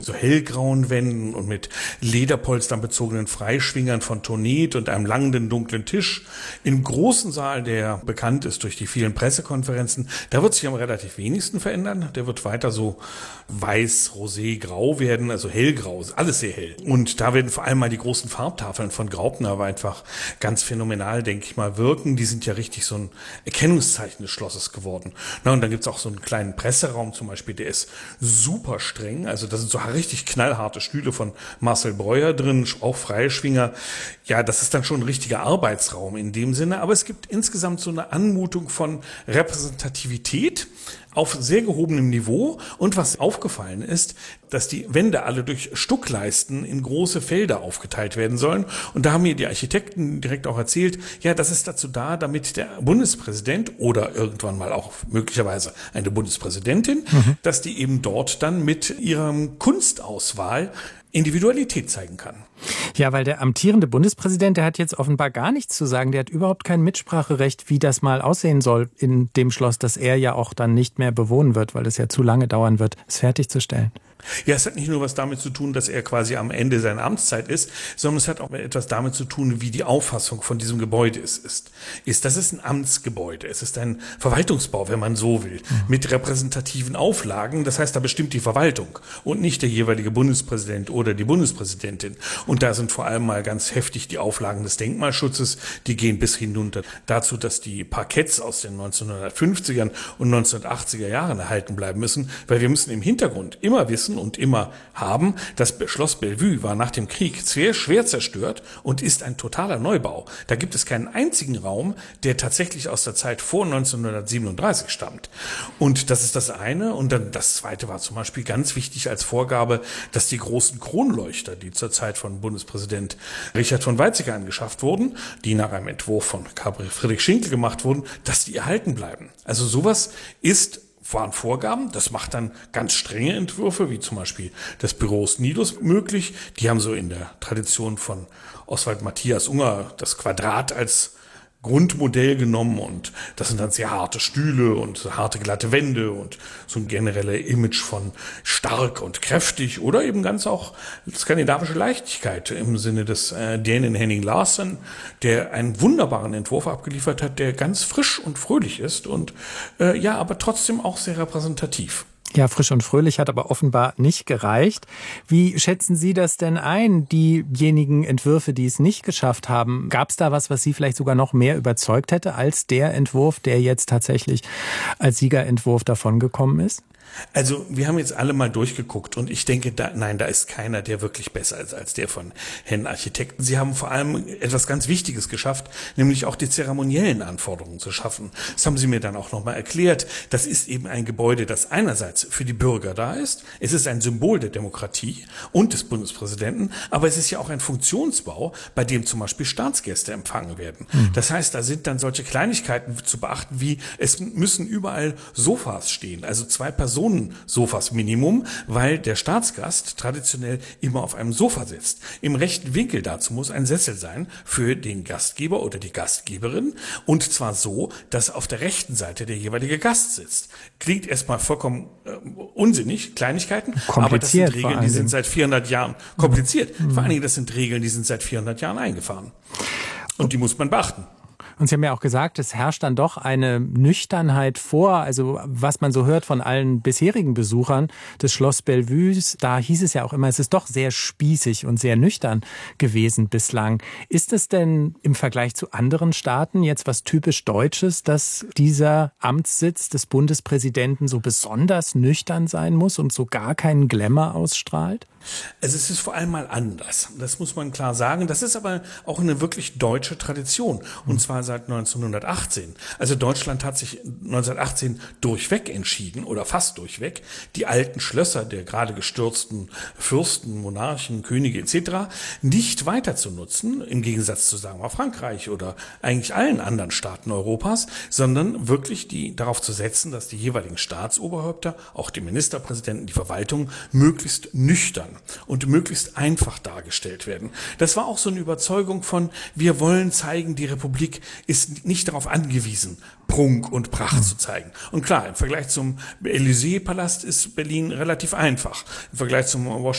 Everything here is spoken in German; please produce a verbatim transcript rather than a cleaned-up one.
so hellgrauen Wänden und mit Lederpolstern bezogenen Freischwingern von Tonet und einem langen, dunklen Tisch. Im großen Saal, der bekannt ist durch die vielen Pressekonferenzen, da wird sich am relativ wenigsten verändern. Der wird weiter so weiß, rosé, grau werden, also hellgrau, alles sehr hell. Und da werden vor allem mal die großen Farbtafeln von Graupner aber einfach ganz phänomenal, denke ich mal, wirken. Die sind ja richtig so ein Erkennungszeichen des Schlosses geworden. Na, und dann gibt's auch so einen kleinen Presseraum zum Beispiel, der ist super streng. Also da sind so richtig knallharte Stühle von Marcel Breuer drin, auch Freischwinger. Ja, das ist dann schon ein richtiger Arbeitsraum in dem Sinne. Aber es gibt insgesamt so eine Anmutung von Repräsentativität auf sehr gehobenem Niveau. Und was aufgefallen ist, dass die Wände alle durch Stuckleisten in große Felder aufgeteilt werden sollen. Und da haben mir die Architekten direkt auch erzählt, ja, das ist dazu da, damit der Bundespräsident oder irgendwann mal auch möglicherweise eine Bundespräsidentin, mhm. dass die eben dort dann mit ihrem Kunstauswahl Individualität zeigen kann. Ja, weil der amtierende Bundespräsident, der hat jetzt offenbar gar nichts zu sagen. Der hat überhaupt kein Mitspracherecht, wie das mal aussehen soll in dem Schloss, das er ja auch dann nicht mehr bewohnen wird, weil es ja zu lange dauern wird, es fertigzustellen. Ja, es hat nicht nur was damit zu tun, dass er quasi am Ende seiner Amtszeit ist, sondern es hat auch etwas damit zu tun, wie die Auffassung von diesem Gebäude ist. ist. ist das ist ein Amtsgebäude, es ist ein Verwaltungsbau, wenn man so will, mhm. mit repräsentativen Auflagen. Das heißt, da bestimmt die Verwaltung und nicht der jeweilige Bundespräsident oder die Bundespräsidentin. Und da sind vor allem mal ganz heftig die Auflagen des Denkmalschutzes, die gehen bis hinunter dazu, dass die Parketts aus den neunzehnhundertfünfzigern und neunzehnhundertachtziger Jahren erhalten bleiben müssen, weil wir müssen im Hintergrund immer wissen und immer haben, das Schloss Bellevue war nach dem Krieg sehr schwer zerstört und ist ein totaler Neubau. Da gibt es keinen einzigen Raum, der tatsächlich aus der Zeit vor neunzehnhundertsiebenunddreißig stammt. Und das ist das eine. Und dann das zweite war zum Beispiel ganz wichtig als Vorgabe, dass die großen Kronleuchter, die zur Zeit von Bundespräsident Richard von Weizsäcker angeschafft wurden, die nach einem Entwurf von Friedrich Schinkel gemacht wurden, dass die erhalten bleiben. Also sowas ist waren Vorgaben, das macht dann ganz strenge Entwürfe, wie zum Beispiel des Büros Nidus möglich. Die haben so in der Tradition von Oswald Matthias Unger das Quadrat als Grundmodell genommen und das sind dann sehr harte Stühle und harte glatte Wände und so ein generelles Image von stark und kräftig oder eben ganz auch skandinavische Leichtigkeit im Sinne des äh, Dänen Henning Larsen, der einen wunderbaren Entwurf abgeliefert hat, der ganz frisch und fröhlich ist und äh, ja, aber trotzdem auch sehr repräsentativ. Ja, frisch und fröhlich hat aber offenbar nicht gereicht. Wie schätzen Sie das denn ein, diejenigen Entwürfe, die es nicht geschafft haben? Gab es da was, was Sie vielleicht sogar noch mehr überzeugt hätte als der Entwurf, der jetzt tatsächlich als Siegerentwurf davongekommen ist? Also wir haben jetzt alle mal durchgeguckt und ich denke, da, nein, da ist keiner, der wirklich besser ist als der von Herrn Architekten. Sie haben vor allem etwas ganz Wichtiges geschafft, nämlich auch die zeremoniellen Anforderungen zu schaffen. Das haben Sie mir dann auch nochmal erklärt. Das ist eben ein Gebäude, das einerseits für die Bürger da ist. Es ist ein Symbol der Demokratie und des Bundespräsidenten, aber es ist ja auch ein Funktionsbau, bei dem zum Beispiel Staatsgäste empfangen werden. Mhm. Das heißt, da sind dann solche Kleinigkeiten zu beachten, wie es müssen überall Sofas stehen, also zwei Personen Sofas Minimum, weil der Staatsgast traditionell immer auf einem Sofa sitzt. Im rechten Winkel dazu muss ein Sessel sein für den Gastgeber oder die Gastgeberin und zwar so, dass auf der rechten Seite der jeweilige Gast sitzt. Klingt erstmal vollkommen äh, unsinnig, Kleinigkeiten, aber das sind Regeln, die sind seit vierhundert Jahren kompliziert. Mhm. Vor allen Dingen, das sind Regeln, die sind seit vierhundert Jahren eingefahren. Und die muss man beachten. Und Sie haben ja auch gesagt, es herrscht dann doch eine Nüchternheit vor. Also was man so hört von allen bisherigen Besuchern des Schloss Bellevues, da hieß es ja auch immer, es ist doch sehr spießig und sehr nüchtern gewesen bislang. Ist es denn im Vergleich zu anderen Staaten jetzt was typisch Deutsches, dass dieser Amtssitz des Bundespräsidenten so besonders nüchtern sein muss und so gar keinen Glamour ausstrahlt? Also es ist vor allem mal anders. Das muss man klar sagen. Das ist aber auch eine wirklich deutsche Tradition. Und zwar seit neunzehnhundertachtzehn. Also Deutschland hat sich neunzehnhundertachtzehn durchweg entschieden oder fast durchweg, die alten Schlösser der gerade gestürzten Fürsten, Monarchen, Könige et cetera nicht weiter zu nutzen, im Gegensatz zu, sagen wir, Frankreich oder eigentlich allen anderen Staaten Europas, sondern wirklich die darauf zu setzen, dass die jeweiligen Staatsoberhäupter, auch die Ministerpräsidenten, die Verwaltung, möglichst nüchtern und möglichst einfach dargestellt werden. Das war auch so eine Überzeugung von, wir wollen zeigen, die Republik ist nicht darauf angewiesen, Prunk und Pracht zu zeigen. Und klar, im Vergleich zum Élysée-Palast ist Berlin relativ einfach. Im Vergleich zum